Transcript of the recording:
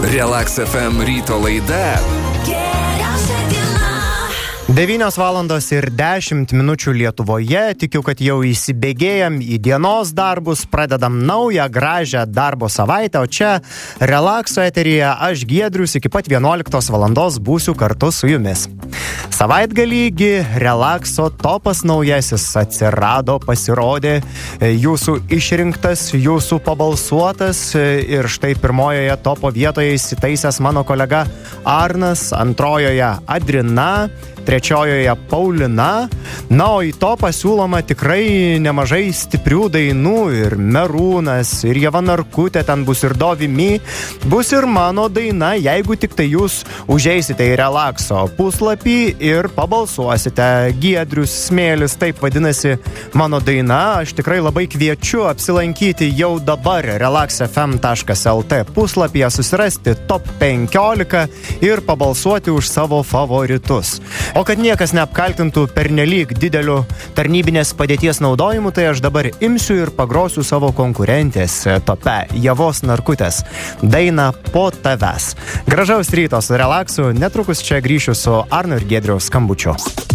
Relax FM ryto laida. 9:10 Lietuvoje. Tikiu, kad jau įsibėgėjam į dienos darbus, pradedam naują gražią darbo savaitę, o čia Relaxo eteryje aš Giedrius iki pat 11 valandos būsiu kartu su jumis. Savaitgalygi Relaxo topas naujasis atsirado, pasirodė, jūsų išrinktas, jūsų pabalsuotas ir štai pirmojoje topo vietoje įsitaisęs mano kolega Arnas, antrojoje Adrina, trečiojoje Paulina. Na, o į topą siūloma tikrai nemažai stiprių dainų ir Merūnas, ir Ieva Narkutė, ten bus ir Dovimi, bus ir mano daina, jeigu tik tai jūs užeisite į Relaxo puslapį ir pabalsuosite. Giedrius Smėlis, taip vadinasi mano daina. Aš tikrai labai kviečiu apsilankyti jau dabar relaxfm.lt puslapyje, susirasti top 15 ir pabalsuoti už savo favoritus. O kad niekas neapkaltintų pernelyg dideliu tarnybinės padėties naudojimu, tai aš dabar imsiu ir pagrosiu savo konkurentės tope Ievos Narkutės dainą Po tavęs. Gražaus ryto su Relaxu, netrukus čia grįšiu su Arno ir Giedriaus skambučiu.